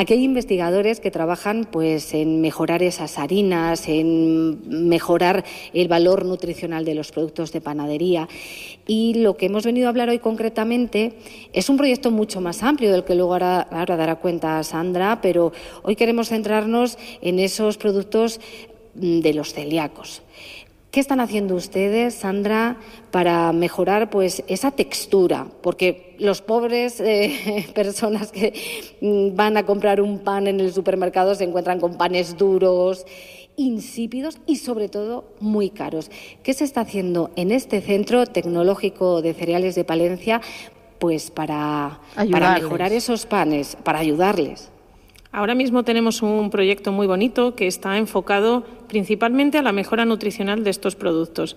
Aquí hay investigadores que trabajan pues en mejorar esas harinas, en mejorar el valor nutricional de los productos de panadería. Y lo que hemos venido a hablar hoy concretamente es un proyecto mucho más amplio del que luego ahora dará cuenta Sandra, pero hoy queremos centrarnos en esos productos de los celíacos. ¿Qué están haciendo ustedes, Sandra, para mejorar pues esa textura? Porque los pobres personas que van a comprar un pan en el supermercado se encuentran con panes duros, insípidos y, sobre todo, muy caros. ¿Qué se está haciendo en este Centro Tecnológico de Cereales de Palencia pues para mejorar esos panes, para ayudarles? Ahora mismo tenemos un proyecto muy bonito que está enfocado principalmente a la mejora nutricional de estos productos.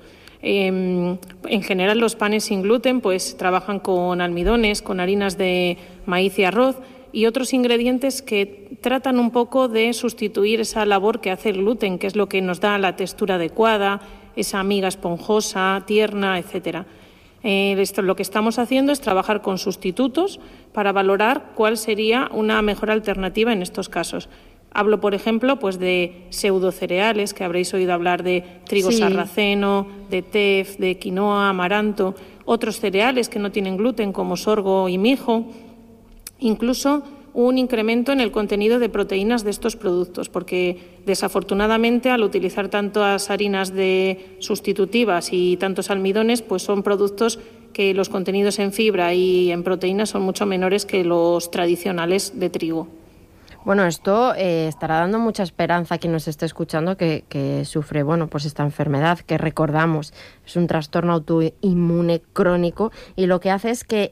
En general, los panes sin gluten pues trabajan con almidones, con harinas de maíz y arroz y otros ingredientes que tratan un poco de sustituir esa labor que hace el gluten, que es lo que nos da la textura adecuada, esa miga esponjosa, tierna, etcétera. Lo que estamos haciendo es trabajar con sustitutos para valorar cuál sería una mejor alternativa en estos casos. Hablo, por ejemplo, pues de pseudocereales, que habréis oído hablar de trigo sarraceno, de tef, de quinoa, amaranto, otros cereales que no tienen gluten como sorgo y mijo, incluso un incremento en el contenido de proteínas de estos productos, porque desafortunadamente al utilizar tantas harinas sustitutivas y tantos almidones, pues son productos que los contenidos en fibra y en proteínas son mucho menores que los tradicionales de trigo. Bueno, esto estará dando mucha esperanza a quien nos esté escuchando que sufre, pues esta enfermedad que recordamos es un trastorno autoinmune crónico y lo que hace es que,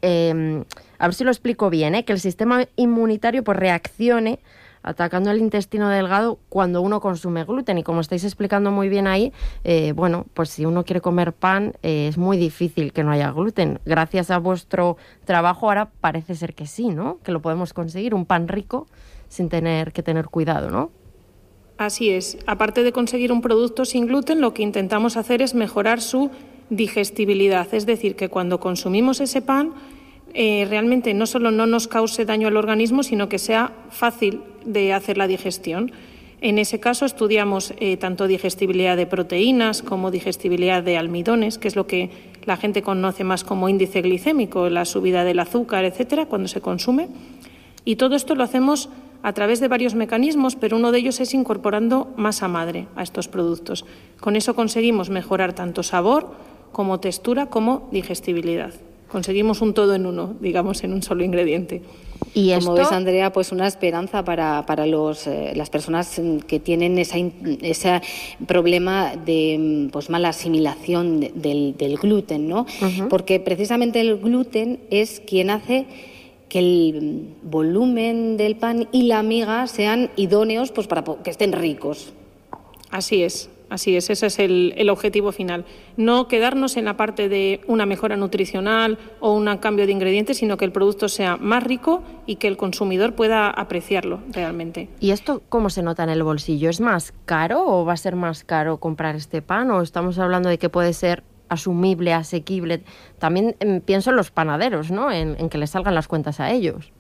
a ver si lo explico bien, que el sistema inmunitario pues reaccione atacando el intestino delgado cuando uno consume gluten y como estáis explicando muy bien ahí, pues si uno quiere comer pan es muy difícil que no haya gluten. Gracias a vuestro trabajo ahora parece ser que sí, ¿no? Que lo podemos conseguir, un pan rico sin tener que tener cuidado, ¿no? Así es. Aparte de conseguir un producto sin gluten, lo que intentamos hacer es mejorar su digestibilidad. Es decir, que cuando consumimos ese pan, realmente no solo no nos cause daño al organismo, sino que sea fácil de hacer la digestión. En ese caso estudiamos tanto digestibilidad de proteínas como digestibilidad de almidones, que es lo que la gente conoce más como índice glicémico, la subida del azúcar, etcétera, cuando se consume. Y todo esto lo hacemos a través de varios mecanismos, pero uno de ellos es incorporando masa madre a estos productos. Con eso conseguimos mejorar tanto sabor como textura como digestibilidad. Conseguimos un todo en uno, digamos, en un solo ingrediente. Y como ves, Andrea, pues una esperanza para las personas que tienen ese problema de pues mala asimilación del gluten, ¿no? Uh-huh. Porque precisamente el gluten es quien hace que el volumen del pan y la miga sean idóneos pues para que estén ricos. Así es, ese es el objetivo final. No quedarnos en la parte de una mejora nutricional o un cambio de ingredientes, sino que el producto sea más rico y que el consumidor pueda apreciarlo realmente. ¿Y esto cómo se nota en el bolsillo? ¿Es más caro o va a ser más caro comprar este pan? ¿O estamos hablando de que puede ser asumible, asequible? También pienso en los panaderos, ¿no? En que les salgan las cuentas a ellos.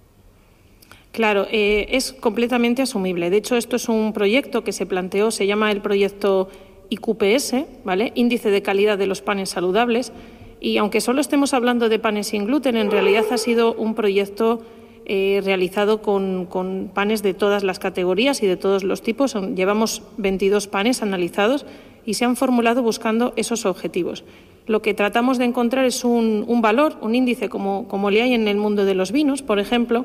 Claro, es completamente asumible. De hecho, esto es un proyecto que se planteó, se llama el proyecto IQPS, ¿vale? Índice de calidad de los panes saludables. Y aunque solo estemos hablando de panes sin gluten, en realidad ha sido un proyecto realizado con panes de todas las categorías y de todos los tipos. Llevamos 22 panes analizados y se han formulado buscando esos objetivos. Lo que tratamos de encontrar es un valor, un índice, como le hay en el mundo de los vinos, por ejemplo,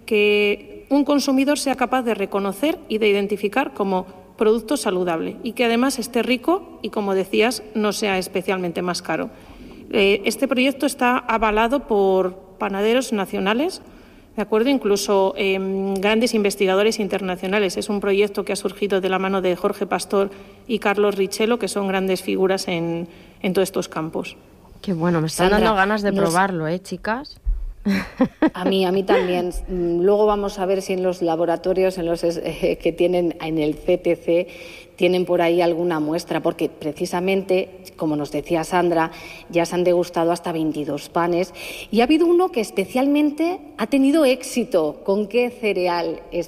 que un consumidor sea capaz de reconocer y de identificar como producto saludable y que además esté rico y, como decías, no sea especialmente más caro. Este proyecto está avalado por panaderos nacionales, ¿de acuerdo? Incluso grandes investigadores internacionales. Es un proyecto que ha surgido de la mano de Jorge Pastor y Carlos Richello, que son grandes figuras en todos estos campos. Qué bueno, me están dando ganas de probarlo, chicas. A mí también. Luego vamos a ver si en los laboratorios que tienen en el CTC tienen por ahí alguna muestra, porque precisamente, como nos decía Sandra, ya se han degustado hasta 22 panes y ha habido uno que especialmente ha tenido éxito. ¿Con qué cereal es